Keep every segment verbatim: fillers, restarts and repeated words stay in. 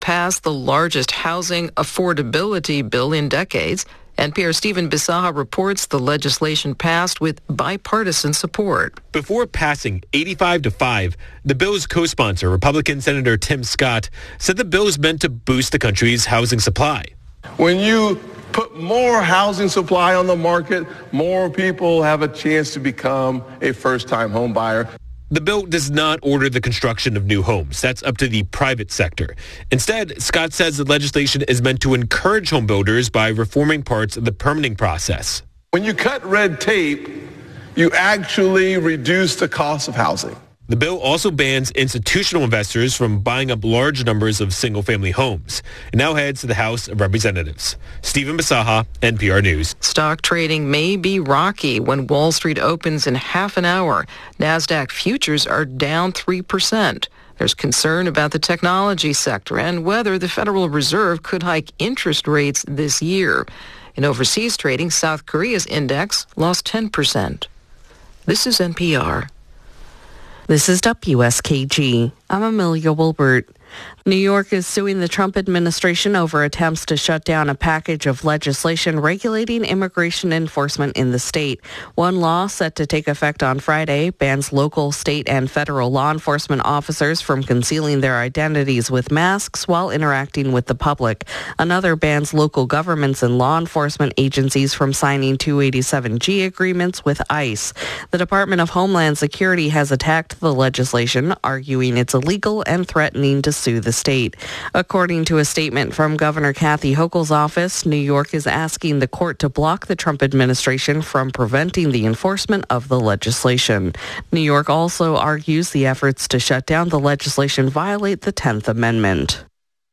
passed the largest housing affordability bill in decades. N P R's Stephen Bisaha reports the legislation passed with bipartisan support. Before passing eighty-five to five, the bill's co-sponsor, Republican Senator Tim Scott, said the bill is meant to boost the country's housing supply. When you put more housing supply on the market, more people have a chance to become a first-time home buyer. The bill does not order the construction of new homes. That's up to the private sector. Instead, Scott says the legislation is meant to encourage home builders by reforming parts of the permitting process. When you cut red tape, you actually reduce the cost of housing. The bill also bans institutional investors from buying up large numbers of single-family homes. It now heads to the House of Representatives. Stephen Bisaha, N P R News. Stock trading may be rocky when Wall Street opens in half an hour. NASDAQ futures are down three percent. There's concern about the technology sector and whether the Federal Reserve could hike interest rates this year. In overseas trading, South Korea's index lost ten percent. This is N P R. This is W S K G. I'm Amelia Wilbert. New York is suing the Trump administration over attempts to shut down a package of legislation regulating immigration enforcement in the state. One law set to take effect on Friday bans local, state, and federal law enforcement officers from concealing their identities with masks while interacting with the public. Another bans local governments and law enforcement agencies from signing two eighty-seven G agreements with ICE. The Department of Homeland Security has attacked the legislation, arguing it's illegal and threatening to sue the state. According to a statement from Governor Kathy Hochul's office, New York is asking the court to block the Trump administration from preventing the enforcement of the legislation. New York also argues the efforts to shut down the legislation violate the tenth Amendment.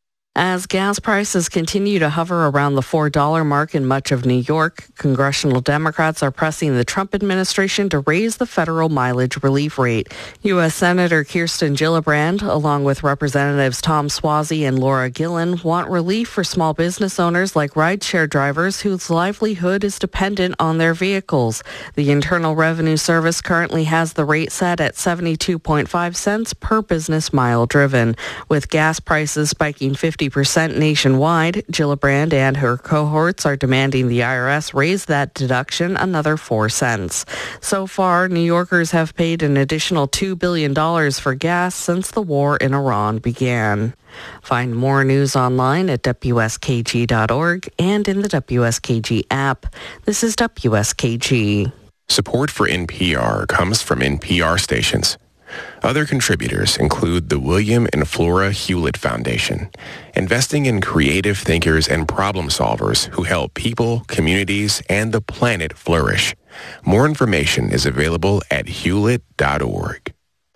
As gas prices continue to hover around the four dollar mark in much of New York, congressional Democrats are pressing the Trump administration to raise the federal mileage relief rate. U S. Senator Kirsten Gillibrand, along with Representatives Tom Suozzi and Laura Gillen, want relief for small business owners like rideshare drivers whose livelihood is dependent on their vehicles. The Internal Revenue Service currently has the rate set at seventy-two point five cents per business mile driven. With gas prices spiking fifty percent nationwide, Gillibrand and her cohorts are demanding the I R S raise that deduction another four cents. So far, New Yorkers have paid an additional two billion dollars for gas since the war in Iran began. Find more news online at W S K G dot org and in the W S K G app. This is W S K G. Support for N P R comes from N P R stations. Other contributors include the William and Flora Hewlett Foundation, investing in creative thinkers and problem solvers who help people, communities, and the planet flourish. More information is available at hewlett dot org.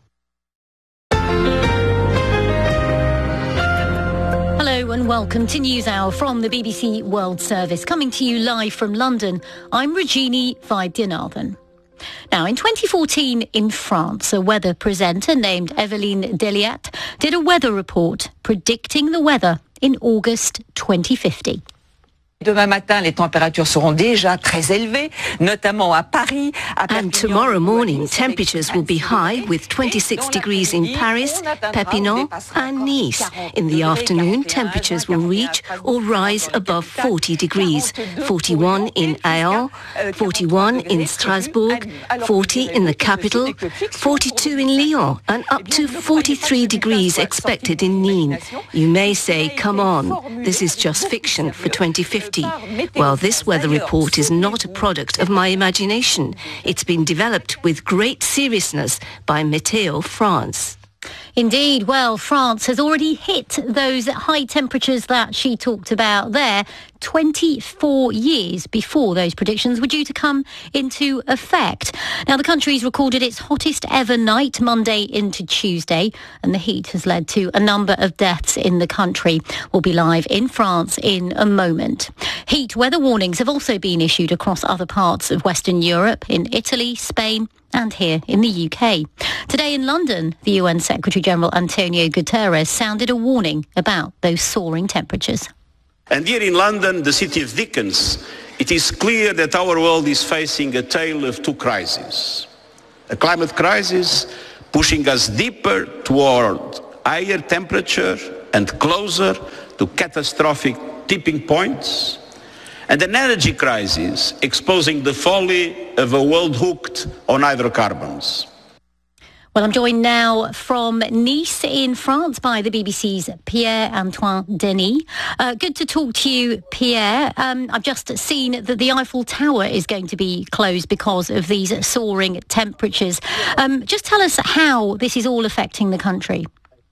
Hello and welcome to NewsHour from the B B C World Service. Coming to you live from London, I'm Rajini Vaidyanathan. Now, in twenty fourteen in France, a weather presenter named Evelyne Deliat did a weather report predicting the weather in August twenty fifty. Demain matin, les températures seront déjà très élevées, notamment à Paris. And tomorrow morning, temperatures will be high with twenty-six degrees in Paris, Perpignan and Nice. In the afternoon, temperatures will reach or rise above forty degrees. forty-one in Aon, forty-one in Strasbourg, forty in the capital, forty-two in Lyon, and up to forty-three degrees expected in Nîmes. You may say, come on, this is just fiction for twenty fifty. Well, this weather report is not a product of my imagination. It's been developed with great seriousness by Météo France. Indeed, well, France has already hit those high temperatures that she talked about there twenty-four years before those predictions were due to come into effect. Now, the country's recorded its hottest ever night Monday into Tuesday, and the heat has led to a number of deaths in the country. We'll be live in France in a moment. Heat weather warnings have also been issued across other parts of Western Europe, in Italy, Spain, and here in the U K. Today in London, the U N Secretary-General Antonio Guterres sounded a warning about those soaring temperatures. And here in London, the city of Dickens, it is clear that our world is facing a tale of two crises. A climate crisis pushing us deeper toward higher temperature and closer to catastrophic tipping points, and an energy crisis exposing the folly of a world hooked on hydrocarbons. Well, I'm joined now from Nice in France by the B B C's Pierre-Antoine Denis. Uh, good to talk to you, Pierre. Um, I've just seen that the Eiffel Tower is going to be closed because of these soaring temperatures. Um, just tell us how this is all affecting the country.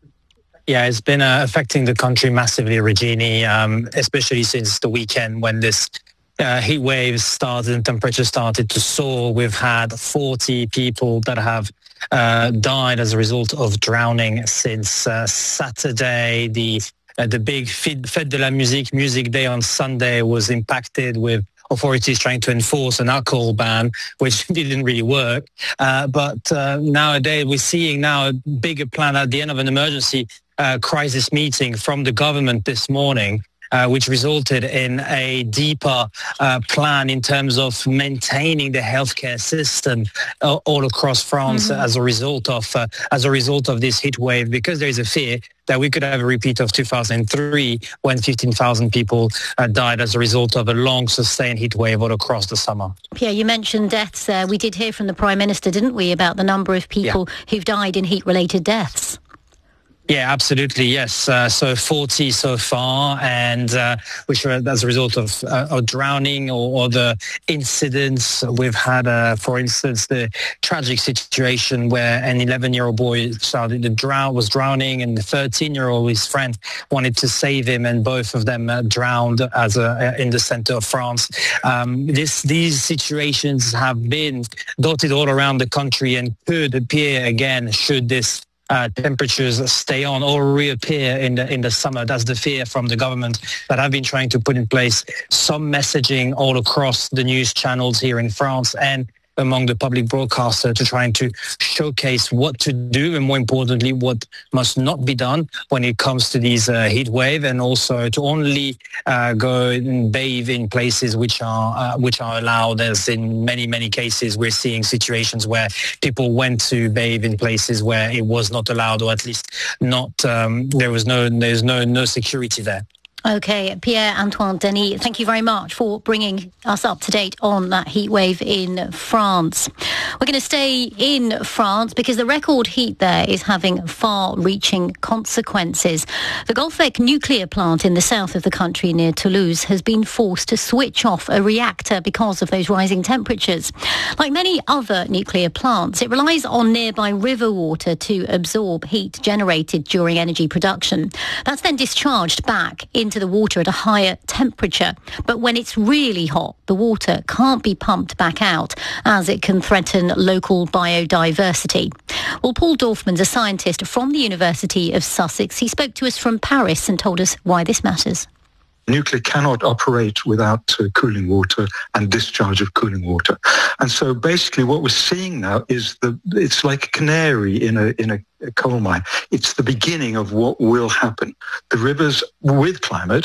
Yeah, it's been uh, affecting the country massively, Regini, um, especially since the weekend when this uh, heat waves started and temperatures started to soar. We've had forty people that have uh, died as a result of drowning since uh, Saturday. The uh, the big Fête de la Musique, Music Day on Sunday was impacted with authorities trying to enforce an alcohol ban, which didn't really work. Uh, but uh, nowadays we're seeing now a bigger plan at the end of an emergency uh, crisis meeting from the government this morning, Uh, which resulted in a deeper uh, plan in terms of maintaining the healthcare system uh, all across France mm-hmm. as a result of uh, as a result of this heat wave, because there is a fear that we could have a repeat of two thousand three when fifteen thousand people uh, died as a result of a long sustained heat wave all across the summer. Pierre, you mentioned deaths there. We did hear from the Prime Minister, didn't we, about the number of people yeah. who've died in heat-related deaths? Yeah, absolutely. Yes. Uh, so forty so far, and uh, which are as a result of, uh, of drowning or, or the incidents. We've had, uh, for instance, the tragic situation where an eleven-year-old boy started to drown, was drowning, and the thirteen-year-old, his friend, wanted to save him, and both of them uh, drowned as a, uh, in the center of France. Um, this, these situations have been dotted all around the country and could appear again should this Uh, temperatures stay on or reappear in the in the summer. That's the fear from the government, that have been trying to put in place some messaging all across the news channels here in France and among the public broadcaster to trying to showcase what to do, and more importantly, what must not be done when it comes to these uh, heat wave, and also to only uh, go and bathe in places which are uh, which are allowed. As in many many cases, we're seeing situations where people went to bathe in places where it was not allowed, or at least not um, there was no there's no no security there. Okay, Pierre-Antoine Denis, thank you very much for bringing us up to date on that heat wave in France. We're going to stay in France because the record heat there is having far-reaching consequences. The Golfec nuclear plant in the south of the country near Toulouse has been forced to switch off a reactor because of those rising temperatures. Like many other nuclear plants, it relies on nearby river water to absorb heat generated during energy production. That's then discharged back in into the water at a higher temperature. But when it's really hot, the water can't be pumped back out, as it can threaten local biodiversity. Well, Paul Dorfman's a scientist from the University of Sussex. He spoke to us from Paris and told us why this matters. Nuclear cannot operate without uh, cooling water and discharge of cooling water. And so basically what we're seeing now is the it's like a canary in a in a, a coal mine. It's the beginning of what will happen. The rivers with climate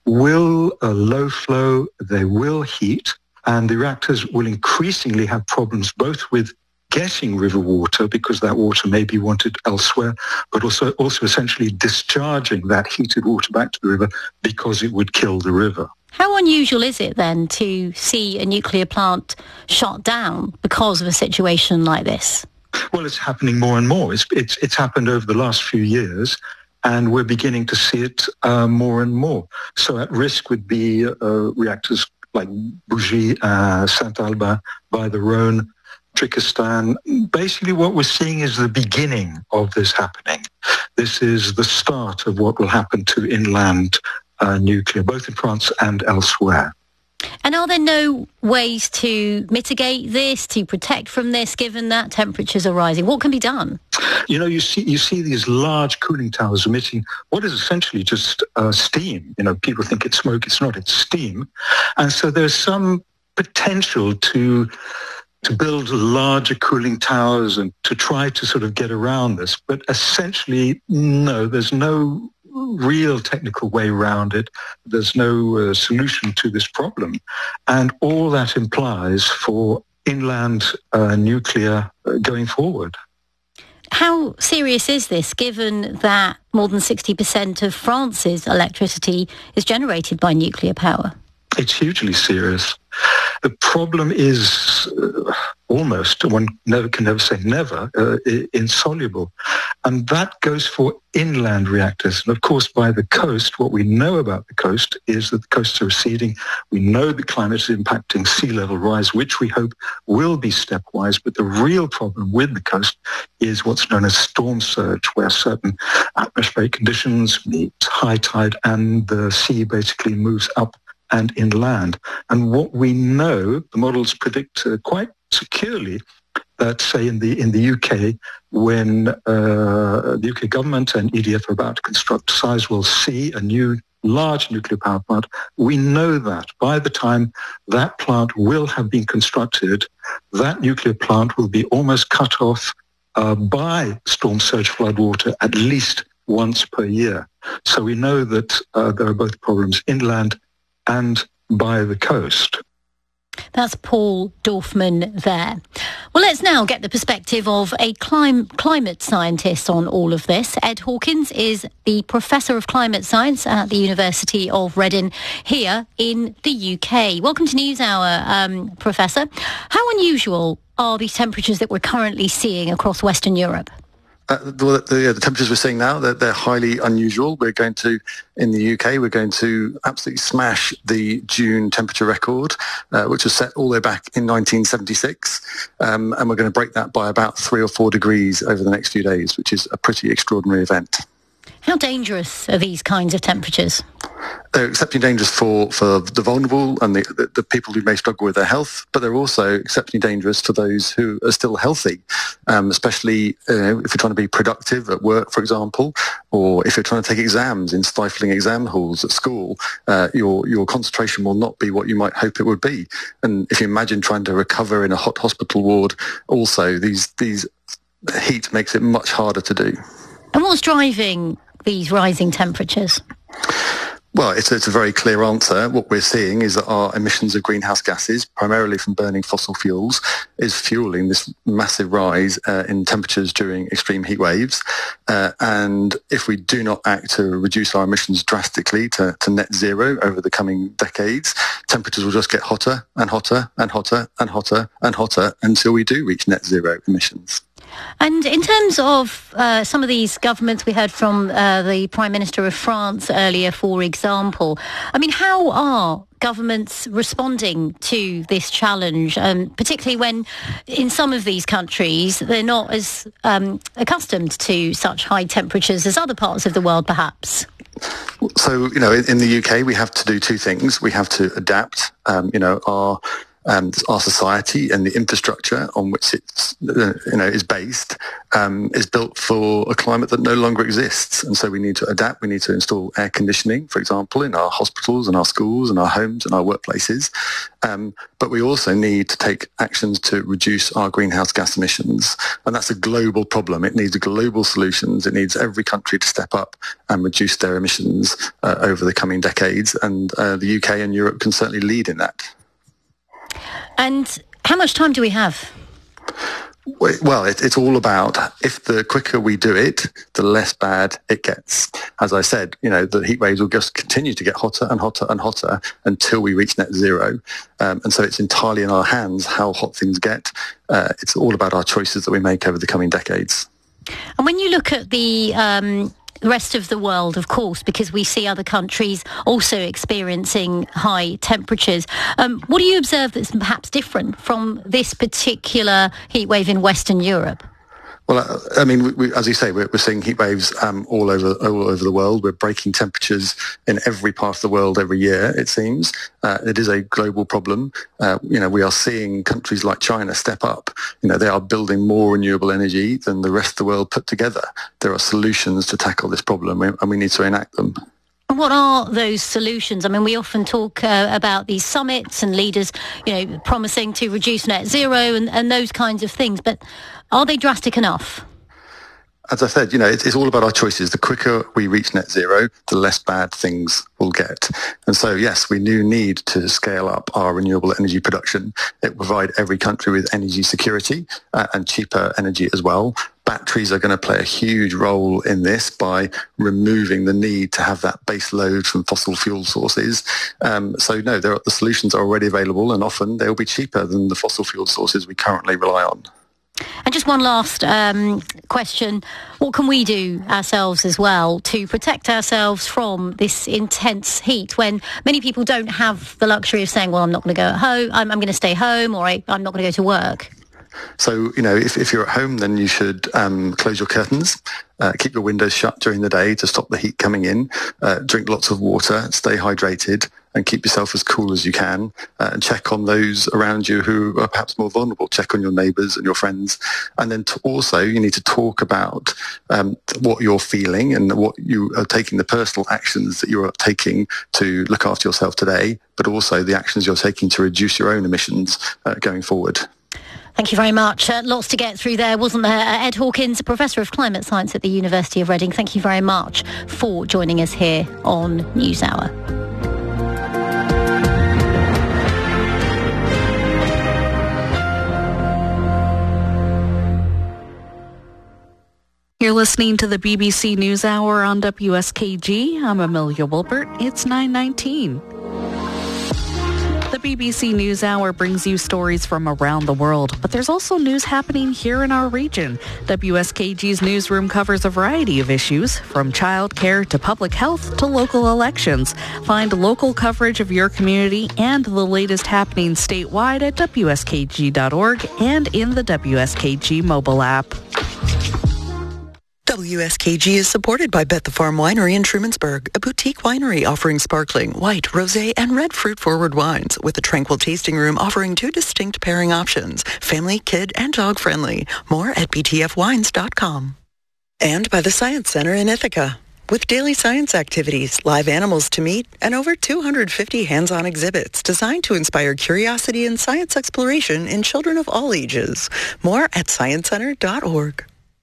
will uh, low flow, they will heat, and the reactors will increasingly have problems both with getting river water, because that water may be wanted elsewhere, but also also essentially discharging that heated water back to the river, because it would kill the river. How unusual is it then to see a nuclear plant shut down because of a situation like this? Well, it's happening more and more. It's it's, it's happened over the last few years, and we're beginning to see it uh, more and more. So at risk would be uh, reactors like Bougie, uh, Saint-Albin, by the Rhône, Tristan. Basically what we're seeing is the beginning of this happening. This is the start of what will happen to inland uh, nuclear, both in France and elsewhere. And are there no ways to mitigate this, to protect from this, given that temperatures are rising? What can be done? You know, you see you see these large cooling towers emitting what is essentially just uh, steam. You know, people think it's smoke. It's not. It's steam. And so there's some potential to to build larger cooling towers and to try to sort of get around this. But essentially, no, there's no real technical way around it. There's no uh, solution to this problem. And all that implies for inland uh, nuclear uh, going forward. how serious is this, given that more than sixty percent of France's electricity is generated by nuclear power? It's hugely serious. The problem is uh, almost, one never can never say never, uh, insoluble. And that goes for inland reactors. And of course, by the coast, what we know about the coast is that the coasts are receding. We know the climate is impacting sea level rise, which we hope will be stepwise. But the real problem with the coast is what's known as storm surge, where certain atmospheric conditions meet high tide and the sea basically moves up and inland. And what we know, the models predict uh, quite securely that, say, in the in the U K, when uh, the U K government and E D F are about to construct Sizewell C, a new large nuclear power plant, we know that by the time that plant will have been constructed, that nuclear plant will be almost cut off uh, by storm surge floodwater at least once per year. So we know that uh, there are both problems inland and by the coast. That's Paul Dorfman there. Well, let's now get the perspective of a clim- climate scientist on all of this. Ed Hawkins is the Professor of Climate Science at the University of Reading here in the U K. Welcome to NewsHour, um, Professor. How unusual are these temperatures that we're currently seeing across Western Europe? Uh, the, the, the temperatures we're seeing now, they're, they're highly unusual. We're going to, in the U K, we're going to absolutely smash the June temperature record, uh, which was set all the way back in nineteen seventy-six. Um, and we're going to break that by about three or four degrees over the next few days, which is a pretty extraordinary event. How dangerous are these kinds of temperatures? They're exceptionally dangerous for, for the vulnerable and the, the, the people who may struggle with their health, but they're also exceptionally dangerous for those who are still healthy, um, especially uh, if you're trying to be productive at work, for example, or if you're trying to take exams in stifling exam halls at school. Uh, your, your concentration will not be what you might hope it would be. And if you imagine trying to recover in a hot hospital ward, also, these, these heat makes it much harder to do. And what's driving these rising temperatures? Well, it's, it's a very clear answer. What we're seeing is that our emissions of greenhouse gases, primarily from burning fossil fuels, is fueling this massive rise uh, in temperatures during extreme heat waves. Uh, and if we do not act to reduce our emissions drastically to, to net zero over the coming decades, temperatures will just get hotter and hotter and hotter and hotter and hotter until we do reach net zero emissions. And in terms of uh, some of these governments, we heard from uh, the Prime Minister of France earlier, for example. I mean, how are governments responding to this challenge, um, particularly when in some of these countries they're not as um, accustomed to such high temperatures as other parts of the world, perhaps? So, you know, in, in the U K, we have to do two things. We have to adapt, um, you know, our Um, our society and the infrastructure on which it's, you know, is based um, is built for a climate that no longer exists. And so we need to adapt. We need to install air conditioning, for example, in our hospitals and our schools and our homes and our workplaces. Um, but we also need to take actions to reduce our greenhouse gas emissions. And that's a global problem. It needs global solutions. It needs every country to step up and reduce their emissions uh, over the coming decades. And uh, the U K and Europe can certainly lead in that. And how much time do we have? Well, it, it's all about, if the quicker we do it, the less bad it gets. As I said, you know, the heat waves will just continue to get hotter and hotter and hotter until we reach net zero. Um, and so it's entirely in our hands how hot things get. Uh, it's all about our choices that we make over the coming decades. And when you look at the Um the rest of the world, of course, because we see other countries also experiencing high temperatures. Um, what do you observe that's perhaps different from this particular heat wave in Western Europe? Well, I mean, we, we, as you say, we're, we're seeing heat waves um, all over all over the world. We're breaking temperatures in every part of the world every year, it seems. Uh, it is a global problem. Uh, you know, we are seeing countries like China step up. You know, they are building more renewable energy than the rest of the world put together. There are solutions to tackle this problem, and we need to enact them. What are those solutions? I mean, we often talk uh, about these summits and leaders, you know, promising to reduce net zero and, and those kinds of things. But are they drastic enough? As I said, you know, it's, it's all about our choices. The quicker we reach net zero, the less bad things will get. And so, yes, we do need to scale up our renewable energy production. It will provide every country with energy security uh, and cheaper energy as well. batteries are going to play a huge role in this by removing the need to have that base load from fossil fuel sources. Um, so no, there are, the solutions are already available, and often they'll be cheaper than the fossil fuel sources we currently rely on. And just one last um, question. What can we do ourselves as well to protect ourselves from this intense heat when many people don't have the luxury of saying, well, I'm not going to go at home, I'm, I'm going to stay home, or I, I'm not going to go to work? So, you know, if, if you're at home, then you should um, close your curtains, uh, keep your windows shut during the day to stop the heat coming in, uh, drink lots of water, stay hydrated, and keep yourself as cool as you can, uh, and check on those around you who are perhaps more vulnerable. Check on your neighbours and your friends. And then to also, you need to talk about um, what you're feeling and what you are taking, the personal actions that you're taking to look after yourself today, but also the actions you're taking to reduce your own emissions uh, going forward. Thank you very much. Uh, lots to get through there, wasn't there? Uh, Ed Hawkins, Professor of Climate Science at the University of Reading, thank you very much for joining us here on NewsHour. You're listening to the B B C NewsHour on W S K G. I'm Amelia Wilbert. It's nine nineteen. The B B C NewsHour brings you stories from around the world, but there's also news happening here in our region. W S K G's newsroom covers a variety of issues, from childcare to public health to local elections. Find local coverage of your community and the latest happenings statewide at W S K G dot org and in the W S K G mobile app. W S K G is supported by Bet the Farm Winery in Trumansburg, a boutique winery offering sparkling, white, rosé, and red fruit-forward wines, with a tranquil tasting room offering two distinct pairing options, family, kid, and dog-friendly. More at b t f wines dot com. And by the Science Center in Ithaca, with daily science activities, live animals to meet, and over two hundred fifty hands-on exhibits designed to inspire curiosity and science exploration in children of all ages. More at science center dot org.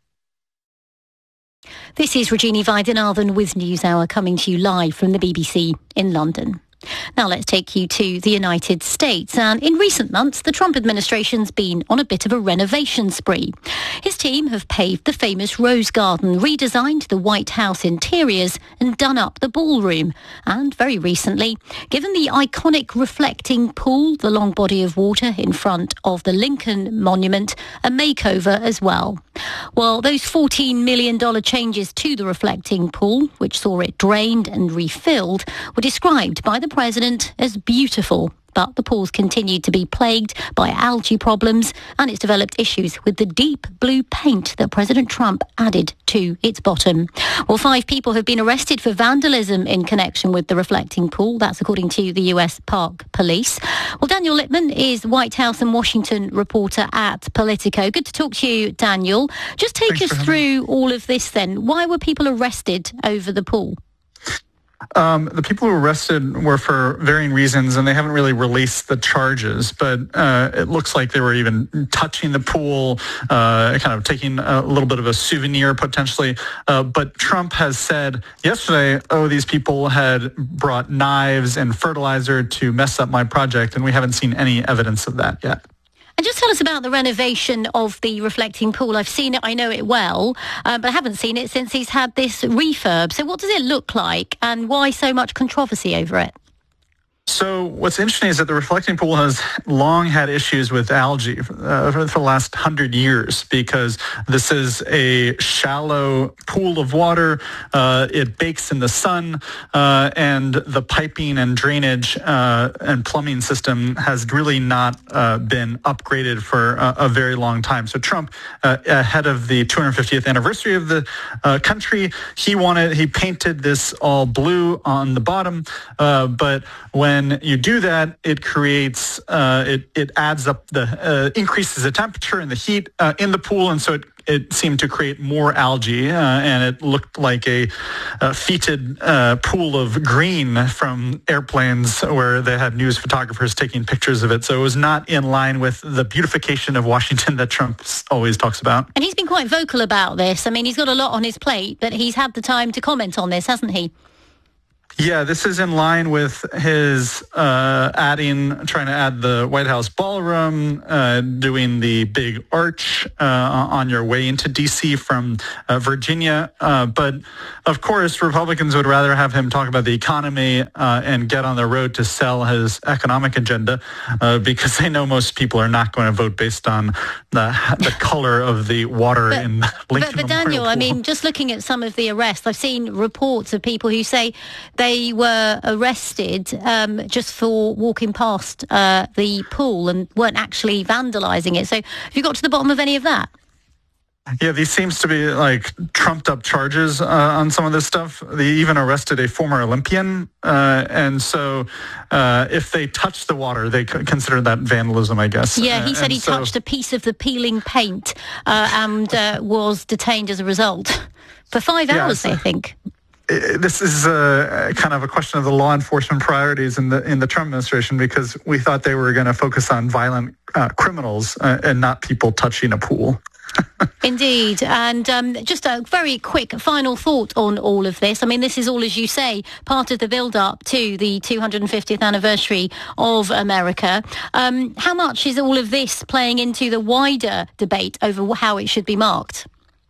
This is Regina Weidenarden with NewsHour, coming to you live from the B B C in London. Now let's take you to the United States. And in recent months, the Trump administration's been on a bit of a renovation spree. His team have paved the famous Rose Garden, redesigned the White House interiors and done up the ballroom. And very recently, given the iconic reflecting pool, the long body of water in front of the Lincoln Monument, a makeover as well. Well, those fourteen million dollars changes to the reflecting pool, which saw it drained and refilled, were described by the president as beautiful. But the pool's continued to be plagued by algae problems, and it's developed issues with the deep blue paint that President Trump added to its bottom. Well, five people have been arrested for vandalism in connection with the reflecting pool. That's according to the U S Park Police. Well, Daniel Lippman is White House and Washington reporter at Politico. Good to talk to you, Daniel. Just take Thanks us through all of this then. Why were people arrested over the pool? Um, the people who were arrested were for varying reasons, and they haven't really released the charges, but uh, it looks like they were even touching the pool, uh, kind of taking a little bit of a souvenir potentially. Uh, but Trump has said yesterday, oh, these people had brought knives and fertilizer to mess up my project, and we haven't seen any evidence of that yet. And just tell us about the renovation of the reflecting pool. I've seen it, I know it well, uh, but I haven't seen it since he's had this refurb. So what does it look like, and why so much controversy over it? So what's interesting is that the reflecting pool has long had issues with algae uh, for the last hundred years, because this is a shallow pool of water. Uh, it bakes in the sun, uh, and the piping and drainage uh, and plumbing system has really not uh, been upgraded for a, a very long time. So Trump, uh, ahead of the two hundred fiftieth anniversary of the uh, country, he wanted he painted this all blue on the bottom, uh, but when When you do that, it creates, uh, it, it adds up the, uh, increases the temperature and the heat uh, in the pool, and so it, it seemed to create more algae, uh, and it looked like a, a fetid uh, pool of green from airplanes where they had news photographers taking pictures of it. So it was not in line with the beautification of Washington that Trump always talks about. And he's been quite vocal about this. I mean, he's got a lot on his plate, but he's had the time to comment on this, hasn't he? Yeah, this is in line with his uh, adding, trying to add the White House ballroom, uh, doing the big arch uh, on your way into D C from uh, Virginia. Uh, but of course, Republicans would rather have him talk about the economy uh, and get on the road to sell his economic agenda uh, because they know most people are not going to vote based on the, the color of the water but, in Lincoln But, but Daniel, Pool. I mean, just looking at some of the arrests, I've seen reports of people who say they were arrested um, just for walking past uh, the pool and weren't actually vandalising it. So have you got to the bottom of any of that? Yeah, these seems to be like trumped up charges uh, on some of this stuff. They even arrested a former Olympian. Uh, and so uh, if they touch the water, they c- consider that vandalism, I guess. Yeah, he uh, said he so, touched a piece of the peeling paint uh, and uh, was detained as a result for five yeah, hours, so, I think. This is a, kind of a question of the law enforcement priorities in the in the Trump administration, because we thought they were going to focus on violent uh, criminals uh, and not people touching a pool. Indeed. And um, just a very quick final thought on all of this. I mean, this is all, as you say, part of the build-up to the two hundred fiftieth anniversary of America. Um, how much is all of this playing into the wider debate over how it should be marked?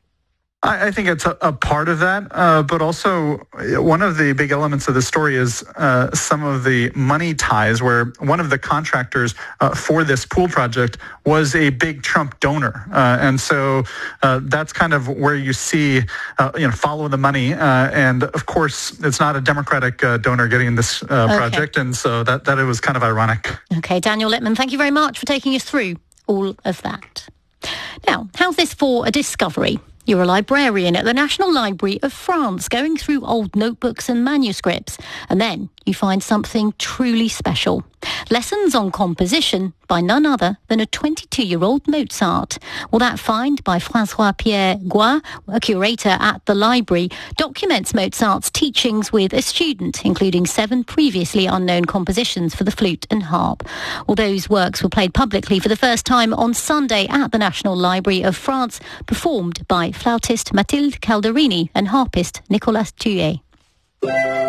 I think it's a, a part of that, uh, but also one of the big elements of the story is uh, some of the money ties, where one of the contractors uh, for this pool project was a big Trump donor. Uh, and so uh, that's kind of where you see, uh, you know, follow the money. Uh, and of course, it's not a Democratic uh, donor getting this uh, okay. project. And so that, that it was kind of ironic. Okay, Daniel Littman, thank you very much for taking us through all of that. Now, how's this for a discovery? You're a librarian at the National Library of France, going through old notebooks and manuscripts, and then you find something truly special. Lessons on composition by none other than a twenty-two-year-old Mozart. Well, that find by François-Pierre Goua, a curator at the library, documents Mozart's teachings with a student, including seven previously unknown compositions for the flute and harp. Well, those works were played publicly for the first time on Sunday at the National Library of France, performed by flautist Mathilde Calderini and harpist Nicolas Thuet.